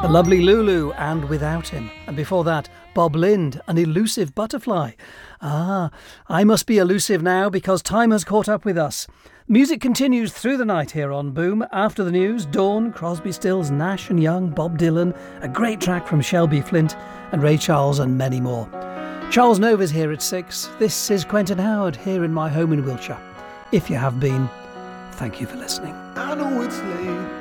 The lovely Lulu and Without Him. And before that, Bob Lind, An Elusive Butterfly. Ah, I must be elusive now because time has caught up with us. Music continues through the night here on Boom. After the news, Dawn, Crosby, Stills, Nash and Young, Bob Dylan, a great track from Shelby Flint and Ray Charles and many more. Charles Nova's here at 6. This is Quentin Howard here in my home in Wiltshire. If you have been, thank you for listening. I know it's late,